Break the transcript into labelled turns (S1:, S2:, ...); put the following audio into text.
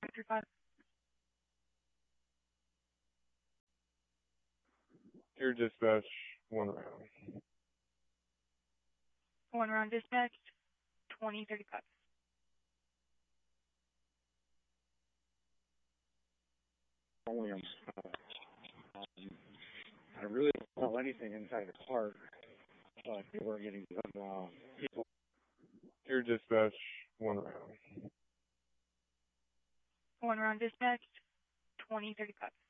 S1: 2035.
S2: Your dispatch, 1 round.
S1: One round dispatched, 2035.
S3: Only I really don't know anything inside the car, but they were getting some people.
S2: Your dispatch, 1 round.
S1: One round dispatched, 2035.